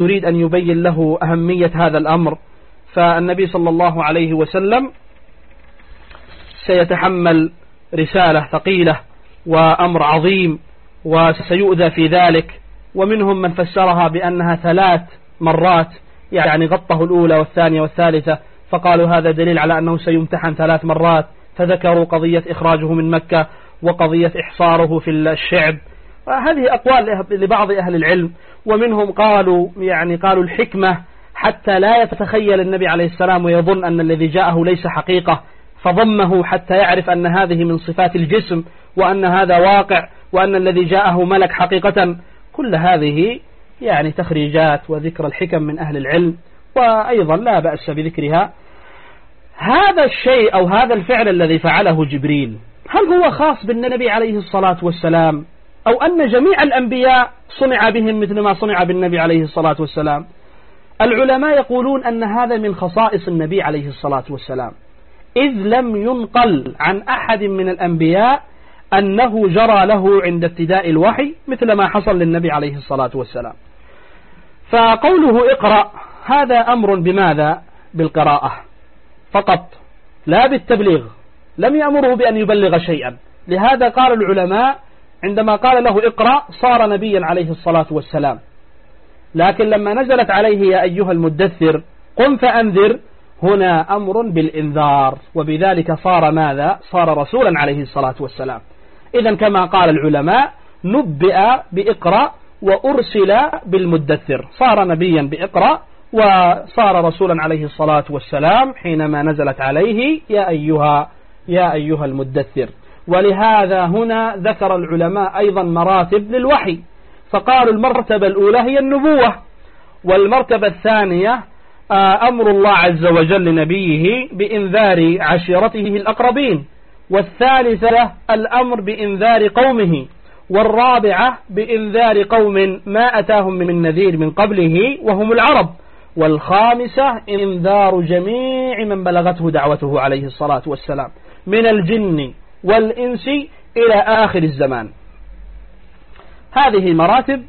يريد أن يبين له أهمية هذا الأمر، فالنبي صلى الله عليه وسلم سيتحمل رسالة ثقيلة وأمر عظيم وسيؤذى في ذلك. ومنهم من فسرها بأنها 3 مرات، يعني غطه الأولى والثانية والثالثة، فقالوا هذا دليل على أنه سيمتحن 3 مرات، فذكروا قضية إخراجه من مكة وقضية إحصاره في الشعب. هذه أقوال لبعض أهل العلم. ومنهم قالوا الحكمة حتى لا يتخيل النبي عليه السلام ويظن أن الذي جاءه ليس حقيقة، فضمه حتى يعرف أن هذه من صفات الجسم وأن هذا واقع وأن الذي جاءه ملك حقيقة. كل هذه تخريجات وذكر الحكم من أهل العلم، وأيضا لا بأس بذكرها. هذا الشيء أو هذا الفعل الذي فعله جبريل، هل هو خاص بالنبي عليه الصلاة والسلام، أو أن جميع الأنبياء صنع بهم مثل ما صنع بالنبي عليه الصلاة والسلام؟ العلماء يقولون أن هذا من خصائص النبي عليه الصلاة والسلام، إذ لم ينقل عن أحد من الأنبياء أنه جرى له عند ابتداء الوحي مثل ما حصل للنبي عليه الصلاة والسلام. فقوله اقرأ هذا أمر بماذا؟ بالقراءة فقط، لا بالتبليغ، لم يأمره بأن يبلغ شيئا. لهذا قال العلماء عندما قال له اقرأ صار نبيا عليه الصلاة والسلام، لكن لما نزلت عليه يا أيها المدثر قم فأنذر، هنا أمر بالإنذار، وبذلك صار ماذا؟ صار رسولا عليه الصلاة والسلام. إذن كما قال العلماء نبئ بإقرأ وأرسل بالمدثر، صار نبيا بإقرأ وصار رسولا عليه الصلاة والسلام حينما نزلت عليه يا أيها المدثر. ولهذا هنا ذكر العلماء أيضا مراتب للوحي، فقالوا المرتبة الأولى هي النبوة، والمرتبة الثانية أمر الله عز وجل لنبيه بإنذار عشيرته الأقربين، والثالثة الأمر بإنذار قومه، والرابعة بإنذار قوم ما أتاهم من نذير من قبله وهم العرب، والخامسة إنذار جميع من بلغته دعوته عليه الصلاة والسلام من الجن والإنس إلى آخر الزمان. هذه المراتب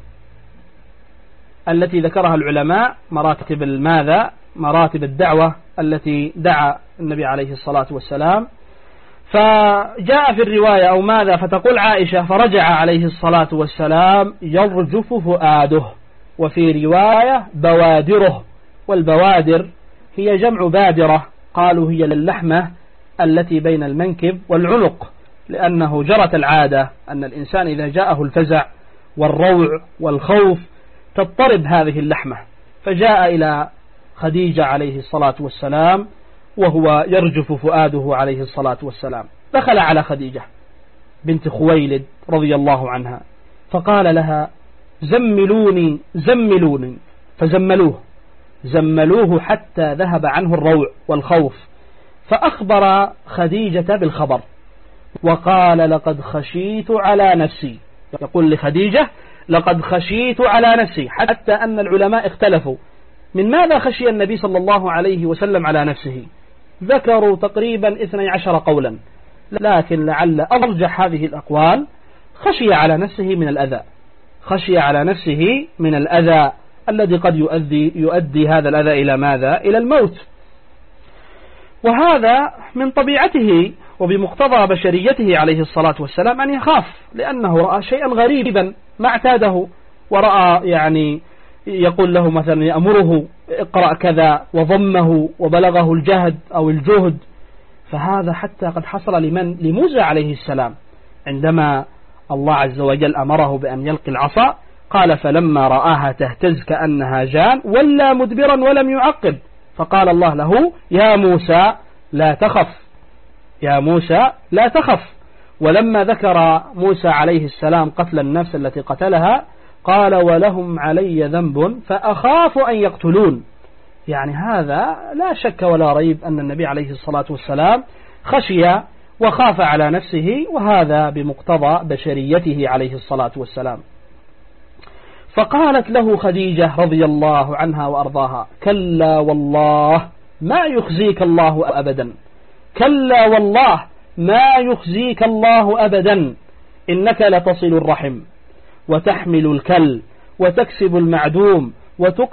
التي ذكرها العلماء مراتب ماذا؟ مراتب الدعوة التي دعا النبي عليه الصلاة والسلام. فجاء في الرواية أو ماذا؟ فتقول عائشة فرجع عليه الصلاة والسلام يرجف فؤاده، وفي رواية بوادره، والبوادر هي جمع بادرة، قالوا هي للحمة التي بين المنكب والعنق، لأنه جرت العادة أن الإنسان إذا جاءه الفزع والروع والخوف تضطرب هذه اللحمة، فجاء إلى خديجة عليه الصلاة والسلام وهو يرجف فؤاده عليه الصلاة والسلام. دخل على خديجة بنت خويلد رضي الله عنها فقال لها زملوني زملوني، زملوه حتى ذهب عنه الروع والخوف، فأخبر خديجة بالخبر وقال لقد خشيت على نفسي، يقول لخديجة لقد خشيت على نفسي، حتى أن العلماء اختلفوا من ماذا خشي النبي صلى الله عليه وسلم على نفسه، ذكروا تقريبا 12 قولا، لكن لعل أرجح هذه الأقوال خشي على نفسه من الأذى، خشي على نفسه من الأذى الذي قد يؤدي هذا الأذى إلى ماذا؟ إلى الموت. وهذا من طبيعته وبمقتضى بشريته عليه الصلاة والسلام أن يخاف، لأنه رأى شيئا غريبا ما اعتاده، ورأى يقول له مثلا يأمره اقرأ كذا وضمه وبلغه الجهد أو الجهد. فهذا حتى قد حصل لموسى عليه السلام عندما الله عز وجل أمره بأن يلقي العصا، قال فلما رآها تهتز كأنها جان ولا مدبرا ولم يعقب، فقال الله له يا موسى لا تخف، يا موسى لا تخف. ولما ذكر موسى عليه السلام قتل النفس التي قتلها قال ولهم علي ذنب فأخاف أن يقتلون. يعني هذا لا شك ولا ريب أن النبي عليه الصلاة والسلام خشي وخاف على نفسه، وهذا بمقتضى بشريته عليه الصلاة والسلام. فقالت له خديجة رضي الله عنها وأرضاها كلا والله ما يخزيك الله أبدا، كلا والله ما يخزيك الله أبدا، إنك لتصل الرحم وتحمل الكل وتكسب المعدوم